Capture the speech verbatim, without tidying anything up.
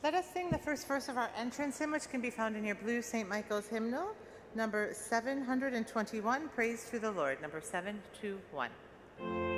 Let us sing the first verse of our entrance hymn, which can be found in your blue Saint Michael's hymnal, number seven hundred twenty-one, Praise to the Lord, number seven two one.